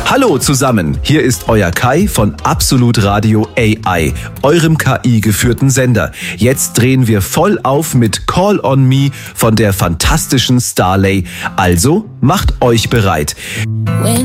Hallo zusammen, hier ist euer Kai von Absolut Radio AI, eurem KI-geführten Sender. Jetzt drehen wir voll auf mit Call on Me von der fantastischen Starlay. Also macht euch bereit.